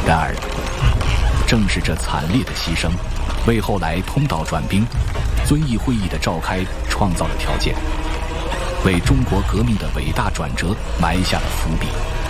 然而，正是这惨烈的牺牲，为后来通道转兵、遵义会议的召开创造了条件，为中国革命的伟大转折埋下了伏笔。